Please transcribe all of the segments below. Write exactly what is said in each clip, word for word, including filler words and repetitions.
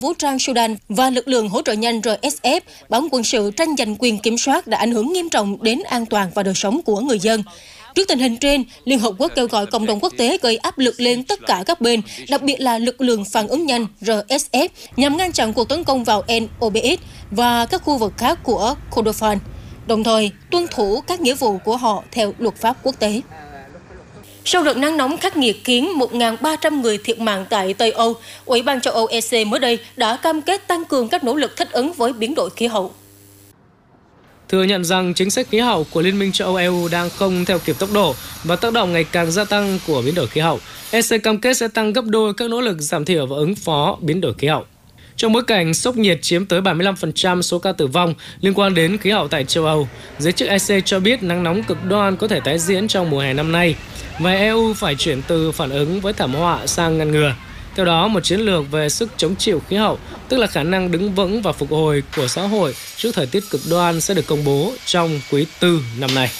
Vũ trang Sudan và lực lượng hỗ trợ nhanh rờ ét ép, bán quân sự tranh giành quyền kiểm soát đã ảnh hưởng nghiêm trọng đến an toàn và đời sống của người dân. Trước tình hình trên, Liên Hợp Quốc kêu gọi cộng đồng quốc tế gây áp lực lên tất cả các bên, đặc biệt là lực lượng phản ứng nhanh rờ ét ép, nhằm ngăn chặn cuộc tấn công vào en ô bê ét và các khu vực khác của Kordofan, đồng thời tuân thủ các nghĩa vụ của họ theo luật pháp quốc tế. Sau đợt nắng nóng khắc nghiệt khiến một nghìn ba trăm người thiệt mạng tại Tây Âu, Ủy ban châu Âu e xê mới đây đã cam kết tăng cường các nỗ lực thích ứng với biến đổi khí hậu. Thừa nhận rằng chính sách khí hậu của Liên minh châu Âu e u đang không theo kịp tốc độ và tác động ngày càng gia tăng của biến đổi khí hậu, e xê cam kết sẽ tăng gấp đôi các nỗ lực giảm thiểu và ứng phó biến đổi khí hậu. Trong bối cảnh sốc nhiệt chiếm tới bảy mươi lăm phần trăm số ca tử vong liên quan đến khí hậu tại châu Âu, giới chức e xê cho biết nắng nóng cực đoan có thể tái diễn trong mùa hè năm nay và e u phải chuyển từ phản ứng với thảm họa sang ngăn ngừa. Theo đó, một chiến lược về sức chống chịu khí hậu, tức là khả năng đứng vững và phục hồi của xã hội trước thời tiết cực đoan sẽ được công bố trong quý tư năm nay.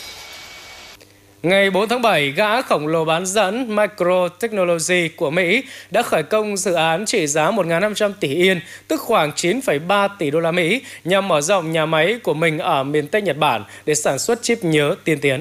Ngày bốn tháng bảy, gã khổng lồ bán dẫn Micro Technology của Mỹ đã khởi công dự án trị giá một nghìn năm trăm tỷ yên, tức khoảng chín phẩy ba tỷ đô la Mỹ, nhằm mở rộng nhà máy của mình ở miền Tây Nhật Bản để sản xuất chip nhớ tiên tiến.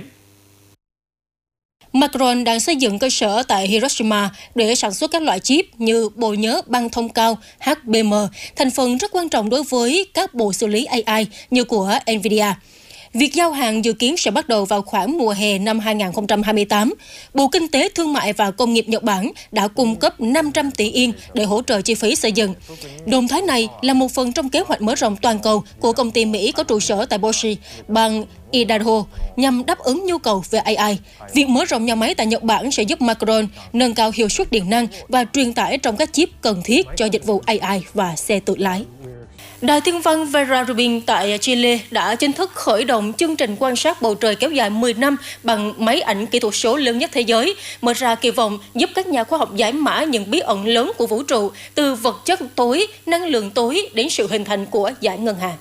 Macron đang xây dựng cơ sở tại Hiroshima để sản xuất các loại chip như bộ nhớ băng thông cao hát bê em, thành phần rất quan trọng đối với các bộ xử lý a i như của Nvidia. Việc giao hàng dự kiến sẽ bắt đầu vào khoảng mùa hè năm hai nghìn không trăm hai mươi tám. Bộ Kinh tế, Thương mại và Công nghiệp Nhật Bản đã cung cấp năm trăm tỷ yên để hỗ trợ chi phí xây dựng. Động thái này là một phần trong kế hoạch mở rộng toàn cầu của công ty Mỹ có trụ sở tại Boise, bang Idaho, nhằm đáp ứng nhu cầu về a i. Việc mở rộng nhà máy tại Nhật Bản sẽ giúp Macron nâng cao hiệu suất điện năng và truyền tải trong các chip cần thiết cho dịch vụ a i và xe tự lái. Đài thiên văn Vera Rubin tại Chile đã chính thức khởi động chương trình quan sát bầu trời kéo dài mười năm bằng máy ảnh kỹ thuật số lớn nhất thế giới, mở ra kỳ vọng giúp các nhà khoa học giải mã những bí ẩn lớn của vũ trụ, từ vật chất tối, năng lượng tối đến sự hình thành của dải ngân hà.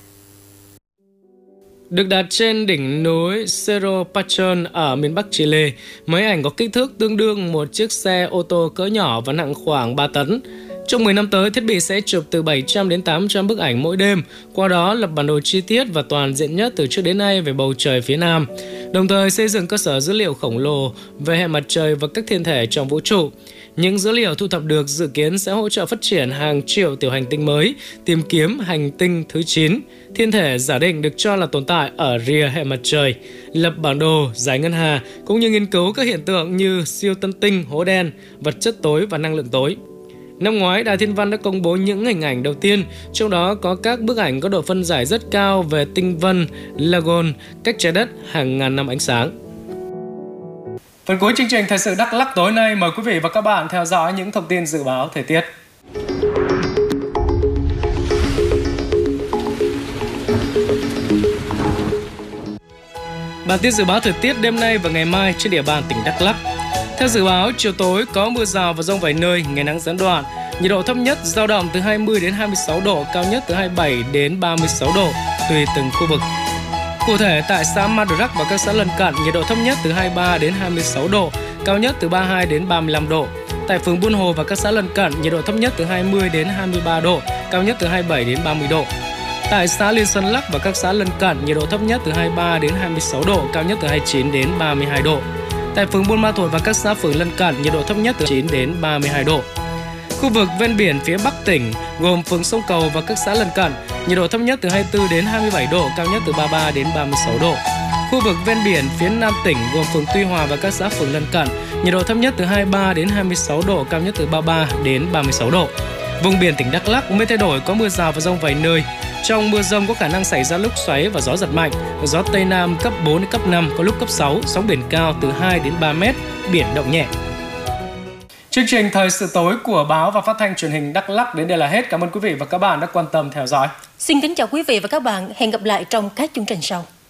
Được đặt trên đỉnh núi Cerro Pachón ở miền Bắc Chile, máy ảnh có kích thước tương đương một chiếc xe ô tô cỡ nhỏ và nặng khoảng ba tấn. Trong mười năm tới, thiết bị sẽ chụp từ bảy trăm đến tám trăm bức ảnh mỗi đêm, qua đó lập bản đồ chi tiết và toàn diện nhất từ trước đến nay về bầu trời phía Nam, đồng thời xây dựng cơ sở dữ liệu khổng lồ về hệ mặt trời và các thiên thể trong vũ trụ. Những dữ liệu thu thập được dự kiến sẽ hỗ trợ phát triển hàng triệu tiểu hành tinh mới, tìm kiếm hành tinh thứ chín, thiên thể giả định được cho là tồn tại ở rìa hệ mặt trời, lập bản đồ, dải ngân hà, cũng như nghiên cứu các hiện tượng như siêu tân tinh, hố đen, vật chất tối và năng lượng tối. Năm ngoái, Đài Thiên văn đã công bố những hình ảnh đầu tiên, trong đó có các bức ảnh có độ phân giải rất cao về tinh vân Lagon cách trái đất hàng ngàn năm ánh sáng. Phần cuối chương trình Thời sự Đắk Lắk tối nay, mời quý vị và các bạn theo dõi những thông tin dự báo thời tiết. Bản tin dự báo thời tiết đêm nay và ngày mai trên địa bàn tỉnh Đắk Lắk. Theo dự báo, chiều tối có mưa rào và dông vài nơi, ngày nắng gián đoạn. Nhiệt độ thấp nhất dao động từ hai mươi đến hai mươi sáu độ, cao nhất từ hai mươi bảy đến ba mươi sáu độ, tùy từng khu vực. Cụ thể, tại xã Madrak và các xã lân cận, nhiệt độ thấp nhất từ hai mươi ba đến hai mươi sáu độ, cao nhất từ ba mươi hai đến ba mươi lăm độ. Tại phường Buôn Hồ và các xã lân cận, nhiệt độ thấp nhất từ hai mươi đến hai mươi ba độ, cao nhất từ hai mươi bảy đến ba mươi độ. Tại xã Liên Xuân Lắc và các xã lân cận, nhiệt độ thấp nhất từ hai mươi ba đến hai mươi sáu độ, cao nhất từ hai mươi chín đến ba mươi hai độ. Tại phường Buôn Ma Thuột và các xã phường lân cận, nhiệt độ thấp nhất từ chín đến ba mươi hai độ. Khu vực ven biển phía Bắc tỉnh gồm phường Sông Cầu và các xã lân cận, nhiệt độ thấp nhất từ hai mươi tư đến hai mươi bảy độ, cao nhất từ ba mươi ba đến ba mươi sáu độ. Khu vực ven biển phía Nam tỉnh gồm phường Tuy Hòa và các xã phường lân cận, nhiệt độ thấp nhất từ hai mươi ba đến hai mươi sáu độ, cao nhất từ ba mươi ba đến ba mươi sáu độ. Vùng biển tỉnh Đắk Lắk mây thay đổi, có mưa rào và dông vài nơi. Trong mưa dông có khả năng xảy ra lốc xoáy và gió giật mạnh, gió Tây Nam cấp bốn đến cấp năm, có lúc cấp sáu, sóng biển cao từ hai đến ba mét, biển động nhẹ. Chương trình Thời sự tối của Báo và Phát thanh Truyền hình Đắk Lắk đến đây là hết. Cảm ơn quý vị và các bạn đã quan tâm theo dõi. Xin kính chào quý vị và các bạn. Hẹn gặp lại trong các chương trình sau.